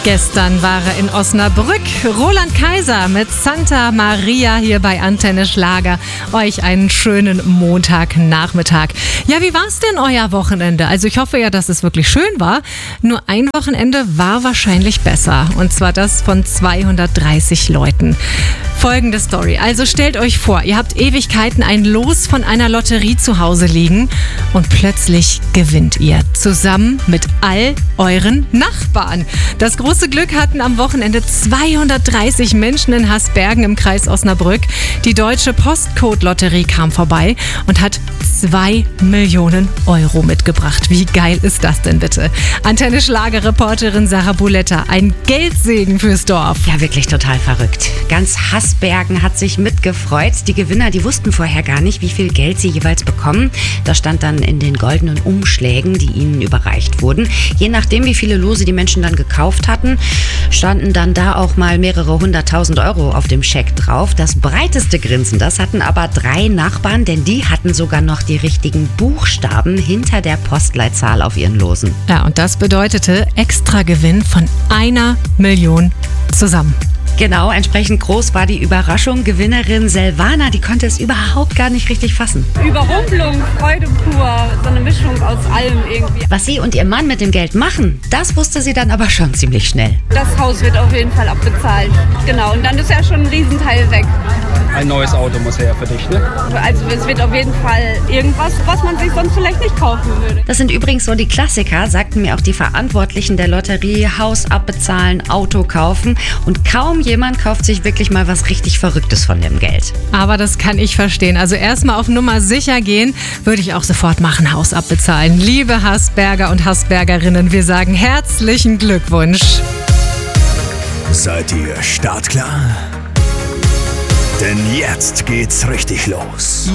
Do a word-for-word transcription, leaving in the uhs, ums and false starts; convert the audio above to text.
Gestern war er in Osnabrück. Roland Kaiser mit Santa Maria hier bei Antenne Schlager. Euch einen schönen Montagnachmittag. Ja, wie war's denn euer Wochenende? Also ich hoffe ja, dass es wirklich schön war. Nur ein Wochenende war wahrscheinlich besser. Und zwar das von zweihundertdreißig Leuten. Folgende Story. Also stellt euch vor, ihr habt Ewigkeiten ein Los von einer Lotterie zu Hause liegen und plötzlich gewinnt ihr. Zusammen mit all euren Nachbarn. Das große Glück hatten am Wochenende zweihundertdreißig Menschen in Hasbergen im Kreis Osnabrück. Die Deutsche Postcode-Lotterie kam vorbei und hat zwei Millionen Euro mitgebracht. Wie geil ist das denn bitte? Antenne Schlager-Reporterin Sarah Buletta, ein Geldsegen fürs Dorf. Ja, wirklich total verrückt. Ganz Hasbergen hat sich mitgefreut. Die Gewinner, die wussten vorher gar nicht, wie viel Geld sie jeweils bekommen. Das stand dann in den goldenen Umschlägen, die ihnen überreicht wurden. Je nachdem, wie viele Lose die Menschen dann gekauft hatten, standen dann da auch mal mehrere hunderttausend Euro auf dem Scheck drauf. Das breiteste Grinsen, das hatten aber drei Nachbarn, denn die hatten sogar noch die richtigen Buchstaben hinter der Postleitzahl auf ihren Losen. Ja, und das bedeutete Extragewinn von einer Million zusammen. Genau, entsprechend groß war die Überraschung. Gewinnerin Silvana, die konnte es überhaupt gar nicht richtig fassen. Überrumpelung, Freude pur, so eine Mischung aus allem irgendwie. Was sie und ihr Mann mit dem Geld machen, das wusste sie dann aber schon ziemlich schnell. Das Haus wird auf jeden Fall abbezahlt. Genau, und dann ist ja schon ein Riesenteil weg. Ein neues Auto muss her für dich, ne? Also es wird auf jeden Fall irgendwas, was man sich sonst vielleicht nicht kaufen würde. Das sind übrigens so die Klassiker, sagten mir auch die Verantwortlichen der Lotterie. Haus abbezahlen, Auto kaufen und kaum jemand kauft sich wirklich mal was richtig Verrücktes von dem Geld. Aber das kann ich verstehen. Also erstmal auf Nummer sicher gehen, würde ich auch sofort machen, Haus abbezahlen. Liebe Hasberger und Hasbergerinnen, wir sagen herzlichen Glückwunsch. Seid ihr startklar? Denn jetzt geht's richtig los.